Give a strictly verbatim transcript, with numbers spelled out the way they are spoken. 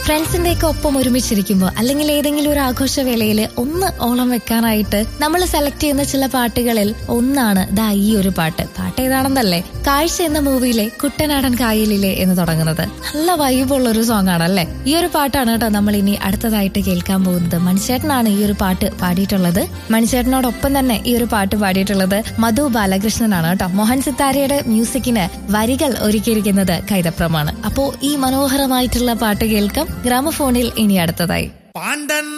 ഫ്രണ്ട്സിന്റെ ഒക്കെ ഒപ്പം ഒരുമിച്ചിരിക്കുമ്പോൾ അല്ലെങ്കിൽ ഏതെങ്കിലും ഒരു ആഘോഷവേളയിൽ ഒന്ന് ഓളം വെക്കാനായിട്ട് നമ്മൾ സെലക്ട് ചെയ്യുന്ന ചില പാട്ടുകളിൽ ഒന്നാണ് ദാ ഈ ഒരു പാട്ട്. പാട്ട് ഏതാണെന്നല്ലേ? കാഴ്ച എന്ന മൂവിയിലെ കുട്ടനാടൻ കായലിലെ എന്ന് തുടങ്ങുന്നത്. നല്ല വൈബുള്ള ഒരു സോങ് ആണല്ലേ. ഈ ഒരു പാട്ടാണ് കേട്ടോ നമ്മൾ ഇനി അടുത്തതായിട്ട് കേൾക്കാൻ പോകുന്നത്. മണിച്ചേട്ടനാണ് ഈ ഒരു പാട്ട് പാടിയിട്ടുള്ളത്. മണിച്ചേട്ടനോടൊപ്പം തന്നെ ഈ ഒരു പാട്ട് പാടിയിട്ടുള്ളത് മധു ബാലകൃഷ്ണനാണ് കേട്ടോ. മോഹൻ സിത്താരയുടെ മ്യൂസിക്കിന് വരികൾ ഒരുക്കിയിരിക്കുന്നത് കൈതപ്രമാണ്. അപ്പോ ഈ മനോഹരമായിട്ടുള്ള പാട്ട് കേൾക്കാം ഗ്രാമഫോണിൽ ഇനി അടുത്തതായി. പാണ്ഡൻ